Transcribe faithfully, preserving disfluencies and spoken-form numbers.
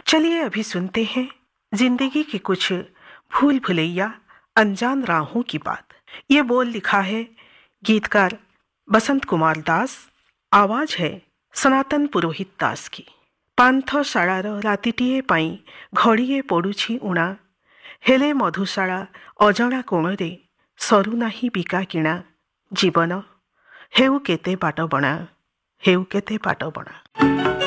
चलिए अभी सुनते हैं जिंदगी की कुछ भूल भुलैया अनजान राहों की बात। ये बोल लिखा है गीतकार बसंत कुमार दास, आवाज है सनातन पुरोहित दास की। पांथ शाଳାର ରାତିଟିଏ ପାଇଁ ଘଡ଼ିଏ ପଡ଼ୁଛି ଉଣା, ହେଲେ ମଧୁଶାଳା ଅଜଣା କୋଣରେ ସରୁନାହିଁ ବିକା କିଣା। ଜୀବନ ହେଉ କେତେ ବାଟ ବଣା, ହେଉ କେତେ ବାଟ ବଣା।